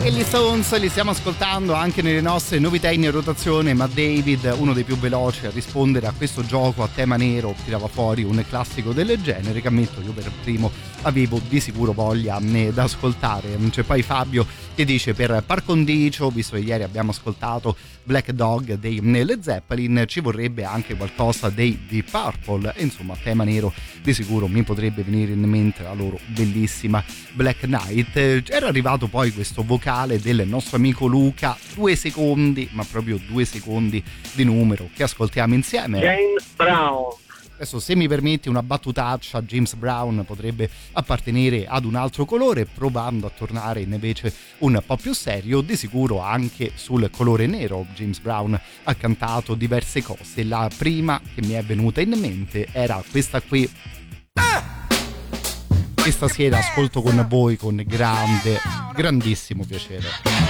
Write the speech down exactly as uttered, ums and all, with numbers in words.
che gli Stones li stiamo ascoltando anche nelle nostre novità in rotazione, ma David, uno dei più veloci a rispondere a questo gioco a tema nero, tirava fuori un classico del genere che ammetto io per primo avevo di sicuro voglia da ascoltare. C'è poi Fabio che dice per par condicio, visto che ieri abbiamo ascoltato Black Dog dei Led Zeppelin, ci vorrebbe anche qualcosa dei Deep Purple, e insomma a tema nero di sicuro mi potrebbe venire in mente la loro bellissima Black Knight. Era arrivato poi questo vocale del nostro amico Luca, due secondi, ma proprio due secondi di numero, che ascoltiamo insieme. James Brown. Adesso, se mi permetti una battutaccia, James Brown potrebbe appartenere ad un altro colore, provando a tornare invece un po' più serio. Di sicuro anche sul colore nero James Brown ha cantato diverse cose. La prima che mi è venuta in mente era questa qui, che stasera ascolto con voi con grande, grandissimo piacere.